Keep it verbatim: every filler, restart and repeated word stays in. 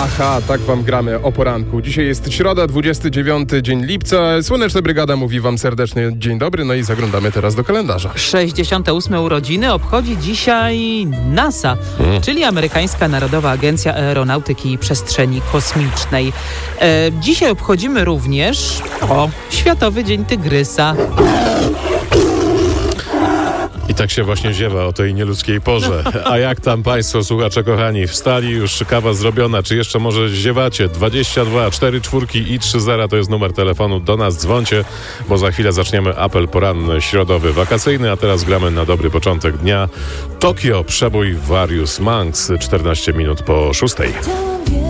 Aha, tak wam gramy o poranku. Dzisiaj jest środa, dwudziesty dziewiąty dzień lipca. Słoneczna Brygada mówi wam serdecznie dzień dobry, no i zaglądamy teraz do kalendarza. sześćdziesiąte ósme urodziny obchodzi dzisiaj NASA, hmm. czyli amerykańska Narodowa Agencja Aeronautyki i Przestrzeni Kosmicznej. E, dzisiaj obchodzimy również o Światowy Dzień Tygrysa. I tak się właśnie ziewa o tej nieludzkiej porze. A jak tam państwo, słuchacze kochani, wstali już, kawa zrobiona, czy jeszcze może ziewacie? dwadzieścia dwa cztery czwórki i trzy zera to jest numer telefonu, do nas dzwońcie, bo za chwilę zaczniemy apel poranny, środowy, wakacyjny, a teraz gramy na dobry początek dnia. Tokio, przebój Various Monks, czternaście minut po szóstej.